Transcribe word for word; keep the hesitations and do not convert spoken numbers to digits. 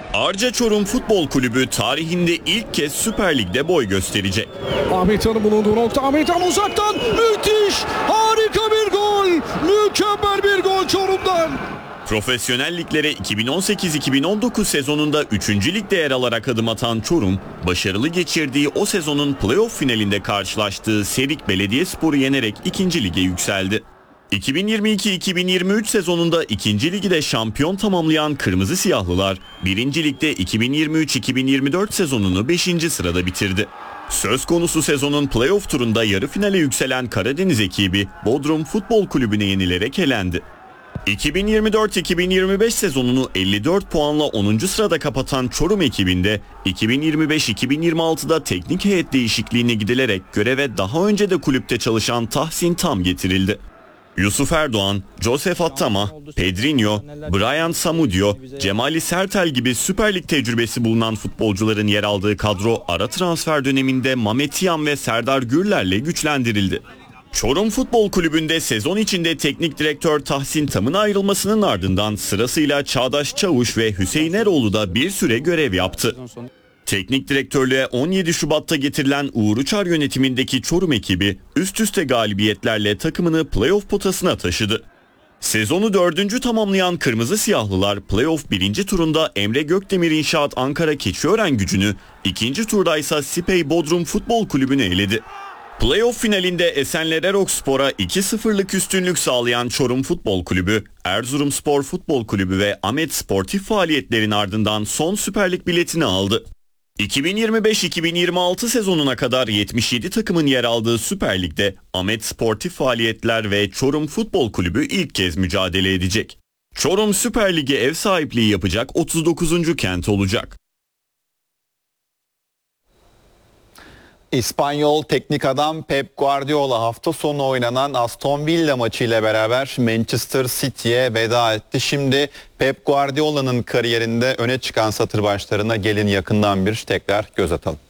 Arca Çorum Futbol Kulübü tarihinde ilk kez Süper Lig'de boy gösterecek. Ahmet Han'ın bulunduğu nokta, Ahmet Han uzaktan müthiş, harika bir gol, mükemmel bir gol Çorum'dan. Profesyonel liglere iki bin on sekiz iki bin on dokuz sezonunda üçüncü ligde yer alarak adım atan Çorum, başarılı geçirdiği o sezonun playoff finalinde karşılaştığı Serik Belediyespor'u yenerek ikinci lige yükseldi. iki bin yirmi iki iki bin yirmi üç sezonunda ikinci ligi de şampiyon tamamlayan Kırmızı Siyahlılar, birinci ligde iki bin yirmi üç iki bin yirmi dört sezonunu beşinci sırada bitirdi. Söz konusu sezonun playoff turunda yarı finale yükselen Karadeniz ekibi Bodrum Futbol Kulübü'ne yenilerek elendi. iki bin yirmi dört iki bin yirmi beş sezonunu elli dört puanla onuncu sırada kapatan Çorum ekibinde iki bin yirmi beş iki bin yirmi altıda teknik heyet değişikliğine gidilerek göreve daha önce de kulüpte çalışan Tahsin Tam getirildi. Yusuf Erdoğan, Josef Attama, Pedrinho, Brian Samudio, Cemali Sertel gibi Süper Lig tecrübesi bulunan futbolcuların yer aldığı kadro ara transfer döneminde Mehmet Yan ve Serdar Gürler'le güçlendirildi. Çorum Futbol Kulübü'nde sezon içinde teknik direktör Tahsin Tam'ın ayrılmasının ardından sırasıyla Çağdaş Çavuş ve Hüseyin Eroğlu da bir süre görev yaptı. Teknik direktörlüğe on yedi Şubat'ta getirilen Uğur Uçar yönetimindeki Çorum ekibi üst üste galibiyetlerle takımını playoff potasına taşıdı. Sezonu dördüncü tamamlayan Kırmızı Siyahlılar playoff birinci turunda Emre Gökdemir İnşaat Ankara Keçiören Gücü'nü, ikinci turdaysa Sipey Bodrum Futbol Kulübü'nü eledi. Playoff finalinde Esenler Erokspor'a iki sıfırlık üstünlük sağlayan Çorum Futbol Kulübü, Erzurumspor Futbol Kulübü ve Ahmet sportif faaliyetlerin ardından son Süper Lig biletini aldı. iki bin yirmi beş iki bin yirmi altı sezonuna kadar yetmiş yedi takımın yer aldığı Süper Lig'de Ahmet Sportif Faaliyetler ve Çorum Futbol Kulübü ilk kez mücadele edecek. Çorum Süper Lig'e ev sahipliği yapacak otuz dokuzuncu kent olacak. İspanyol teknik adam Pep Guardiola hafta sonu oynanan Aston Villa maçıyla beraber Manchester City'ye veda etti. Şimdi Pep Guardiola'nın kariyerinde öne çıkan satır başlarına gelin yakından bir tekrar göz atalım.